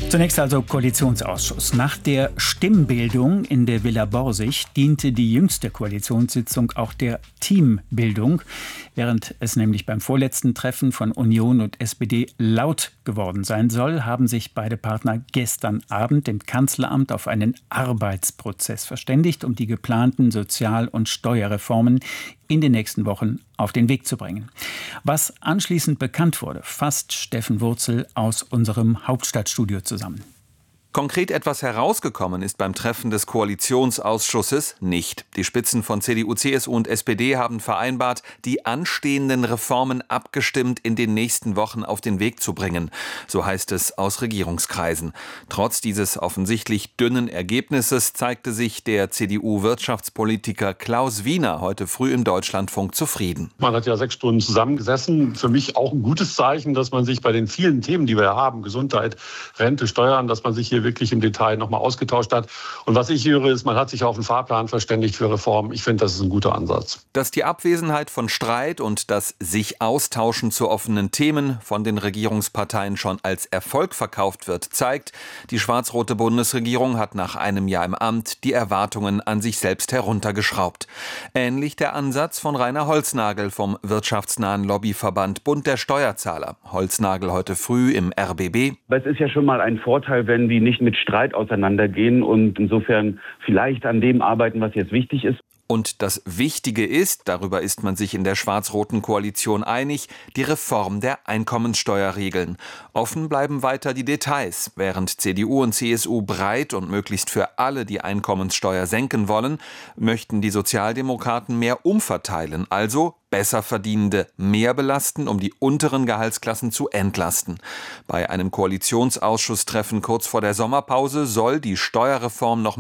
Zunächst also Koalitionsausschuss. Nach der Stimmbildung in der Villa Borsig diente die jüngste Koalitionssitzung auch der Teambildung. Während es nämlich beim vorletzten Treffen von Union und SPD laut geworden sein soll, haben sich beide Partner gestern Abend im Kanzleramt auf einen Arbeitsprozess verständigt, um die geplanten Sozial- und Steuerreformen in den nächsten Wochen auf den Weg zu bringen. Was anschließend bekannt wurde, fasst Steffen Wurzel aus unserem Hauptstadtstudio zusammen. Konkret etwas herausgekommen ist beim Treffen des Koalitionsausschusses nicht. Die Spitzen von CDU, CSU und SPD haben vereinbart, die anstehenden Reformen abgestimmt in den nächsten Wochen auf den Weg zu bringen. So heißt es aus Regierungskreisen. Trotz dieses offensichtlich dünnen Ergebnisses zeigte sich der CDU-Wirtschaftspolitiker Klaus Wiener heute früh im Deutschlandfunk zufrieden. Man hat ja 6 Stunden zusammengesessen. Für mich auch ein gutes Zeichen, dass man sich bei den vielen Themen, die wir haben, Gesundheit, Rente, Steuern, dass man sich hier wirklich im Detail nochmal ausgetauscht hat. Und was ich höre, ist, man hat sich auf einen Fahrplan verständigt für Reformen. Ich finde, das ist ein guter Ansatz. Dass die Abwesenheit von Streit und das sich austauschen zu offenen Themen von den Regierungsparteien schon als Erfolg verkauft wird, zeigt, die schwarz-rote Bundesregierung hat nach einem Jahr im Amt die Erwartungen an sich selbst heruntergeschraubt. Ähnlich der Ansatz von Rainer Holznagel vom wirtschaftsnahen Lobbyverband Bund der Steuerzahler. Holznagel heute früh im RBB. Aber es ist ja schon mal ein Vorteil, wenn die nicht mit Streit auseinandergehen und insofern vielleicht an dem arbeiten, was jetzt wichtig ist. Und das Wichtige ist, darüber ist man sich in der schwarz-roten Koalition einig, die Reform der Einkommenssteuerregeln. Offen bleiben weiter die Details. Während CDU und CSU breit und möglichst für alle die Einkommenssteuer senken wollen, möchten die Sozialdemokraten mehr umverteilen, also Besserverdienende mehr belasten, um die unteren Gehaltsklassen zu entlasten. Bei einem Koalitionsausschusstreffen kurz vor der Sommerpause soll die Steuerreform noch